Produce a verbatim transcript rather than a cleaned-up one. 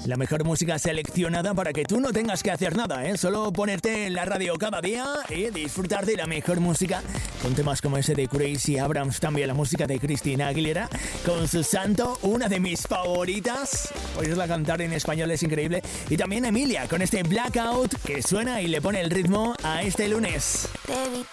La mejor música seleccionada para que tú no tengas que hacer nada, ¿eh? Solo ponerte en la radio cada día y disfrutar de la mejor música con temas como ese de Crazy Abrams, también la música de Cristina Aguilera con su Santo, una de mis favoritas. Oírla cantar en español es increíble. Y también Emilia con este Blackout que suena y le pone el ritmo a este lunes.